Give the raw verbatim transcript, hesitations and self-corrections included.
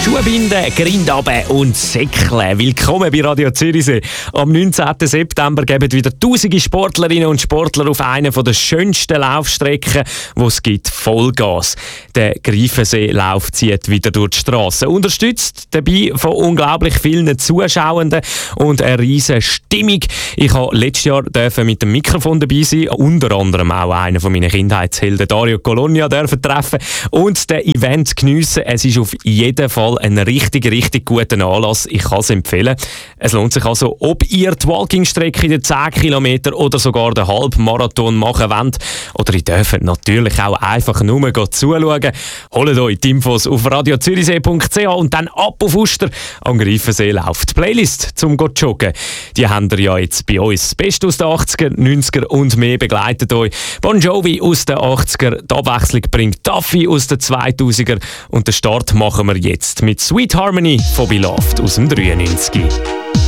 Schuhe binden, Grind runter und säckeln. Willkommen bei Radio Zürichsee. Am neunzehnten September geben wieder tausende Sportlerinnen und Sportler auf einer der schönsten Laufstrecken, die es gibt, Vollgas. Der Greifensee-Lauf zieht wieder durch die Strassen. Unterstützt dabei von unglaublich vielen Zuschauenden und eine riesige Stimmung. Ich durfte letztes Jahr mit dem Mikrofon dabei sein, unter anderem auch einen von meinen Kindheitshelden, Dario Colonia, dürfen treffen und den Event geniessen. Es ist auf jeden Fall ein richtig, richtig guter Anlass. Ich kann es empfehlen. Es lohnt sich also, ob ihr die Walking-Strecke, den zehn Kilometer oder sogar den Halbmarathon machen wollt. Oder ihr dürft natürlich auch einfach nur zuschauen. Holt euch die Infos auf radio zürichsee punkt c h und dann ab auf Uster am Greifensee läuft. Die Playlist zum go joggen, die habt ihr ja jetzt bei uns. Das Beste aus den achtziger, neunziger und mehr begleitet euch. Bon Jovi aus den achtziger, die Abwechslung bringt Duffy aus den zweitausender und den Start machen wir jetzt mit Sweet Harmony von Beloved aus dem dreiundneunzig.